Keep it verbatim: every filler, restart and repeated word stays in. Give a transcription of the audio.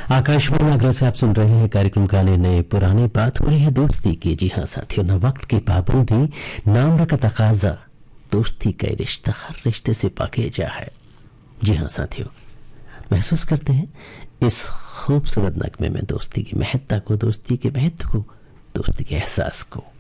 आकाशवाणी आगरा से आप सुन रहे हैं कार्यक्रम गाने नए पुराने। बात हो रही है दोस्ती की। जी हाँ साथियों, न वक्त की पाबंदी, नाम का तकाजा, दोस्ती का रिश्ता हर रिश्ते से पाकीज़ा है। जी हाँ साथियों, महसूस करते हैं इस खूबसूरत नगमे में दोस्ती की महत्ता को, दोस्ती के महत्व को, दोस्ती के एहसास को।